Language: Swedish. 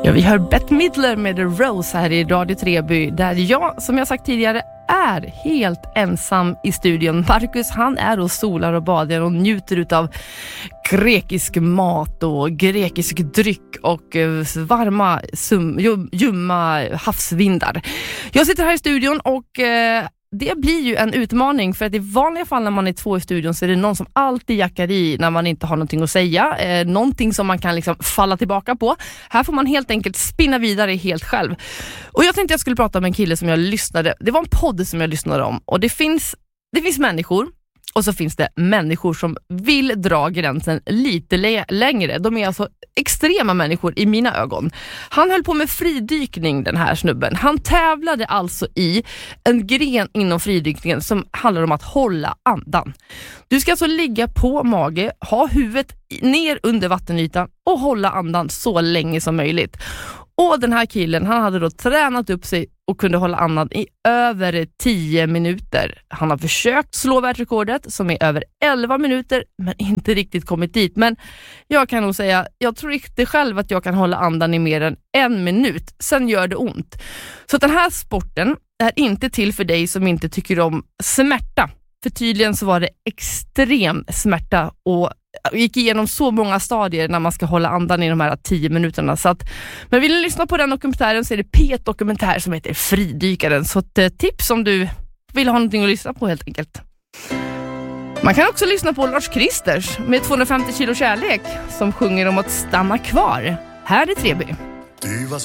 Ja, vi hör Bette Midler med The Rose här i Radio Treby, där jag, som jag sagt tidigare, är helt ensam i studion. Marcus, han är och solar och badar och njuter utav grekisk mat och grekisk dryck och varma, ljumma havsvindar. Jag sitter här i studion och det blir ju en utmaning, för att i vanliga fall när man är två i studion så är det någon som alltid jackar i när man inte har någonting att säga. Någonting som man kan liksom falla tillbaka på. Här får man helt enkelt spinna vidare helt själv. Och jag tänkte jag skulle prata med en kille som jag lyssnade. Det var en podd som jag lyssnade om. Och det finns människor. Och så finns det människor som vill dra gränsen lite längre. De är alltså extrema människor i mina ögon. Han höll på med fridykning, den här snubben. Han tävlade alltså i en gren inom fridykningen som handlar om att hålla andan. Du ska alltså ligga på mage, ha huvudet ner under vattenytan och hålla andan så länge som möjligt. Och den här killen, han hade då tränat upp sig och kunde hålla andan i över 10 minuter. Han har försökt slå världsrekordet som är över 11 minuter men inte riktigt kommit dit. Men jag kan nog säga, jag tror inte själv att jag kan hålla andan i mer än 1 minut. Sen gör det ont. Så den här sporten är inte till för dig som inte tycker om smärta. För tydligen så var det extrem smärta och gick igenom så många stadier när man ska hålla andan i de här 10 minuterna. Så att, men vill ni lyssna på den dokumentären så är det P1-dokumentär som heter Fridykaren. Så ett tips om du vill ha någonting att lyssna på helt enkelt. Man kan också lyssna på Lars Kristers med 250 kilo kärlek som sjunger om att stanna kvar. Här är Treby.